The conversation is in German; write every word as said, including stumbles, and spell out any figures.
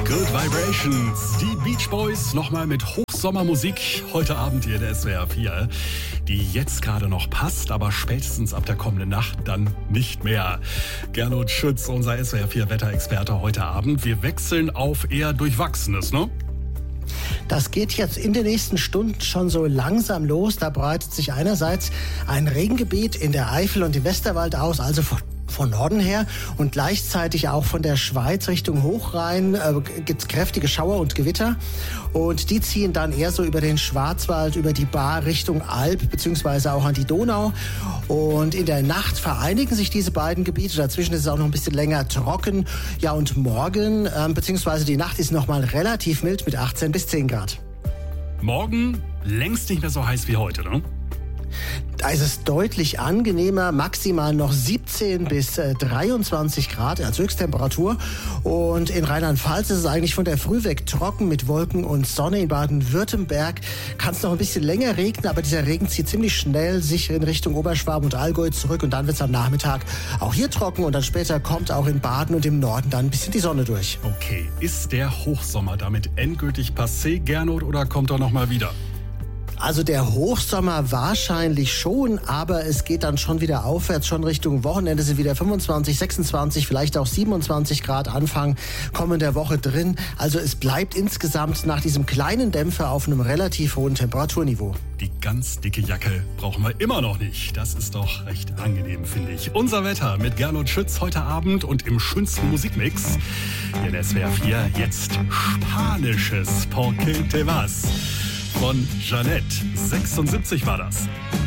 Good Vibrations, die Beach Boys nochmal mit Hochsommermusik heute Abend hier in der S W R vier, die jetzt gerade noch passt, aber spätestens ab der kommenden Nacht dann nicht mehr. Gernot Schütz, unser S W R vier Wetterexperte heute Abend. Wir wechseln auf eher Durchwachsenes, ne? Das geht jetzt in den nächsten Stunden schon so langsam los. Da breitet sich einerseits ein Regengebiet in der Eifel und im Westerwald aus, also von von Norden her, und gleichzeitig auch von der Schweiz Richtung Hochrhein äh, gibt es kräftige Schauer und Gewitter, und die ziehen dann eher so über den Schwarzwald, über die Baar Richtung Alb beziehungsweise auch an die Donau, und in der Nacht vereinigen sich diese beiden Gebiete. Dazwischen ist es auch noch ein bisschen länger trocken. Ja, und morgen äh, beziehungsweise die Nacht ist noch mal relativ mild mit achtzehn bis zehn Grad. Morgen längst nicht mehr so heiß wie heute, ne? Da ist es deutlich angenehmer, maximal noch siebzehn bis dreiundzwanzig Grad als Höchsttemperatur. Und in Rheinland-Pfalz ist es eigentlich von der Früh weg trocken mit Wolken und Sonne. In Baden-Württemberg kann es noch ein bisschen länger regnen, aber dieser Regen zieht ziemlich schnell sich in Richtung Oberschwaben und Allgäu zurück, und dann wird es am Nachmittag auch hier trocken, und dann später kommt auch in Baden und im Norden dann ein bisschen die Sonne durch. Okay, ist der Hochsommer damit endgültig passé, Gernot, oder kommt er noch mal wieder? Also der Hochsommer wahrscheinlich schon, aber es geht dann schon wieder aufwärts. Schon Richtung Wochenende sind wieder fünfundzwanzig, sechsundzwanzig, vielleicht auch siebenundzwanzig Grad Anfang kommender Woche drin. Also es bleibt insgesamt nach diesem kleinen Dämpfer auf einem relativ hohen Temperaturniveau. Die ganz dicke Jacke brauchen wir immer noch nicht. Das ist doch recht angenehm, finde ich. Unser Wetter mit Gernot Schütz heute Abend und im schönsten Musikmix hier in der S W R vier. Jetzt spanisches Porque te vas von Jeanette. sechsundsiebzig war das.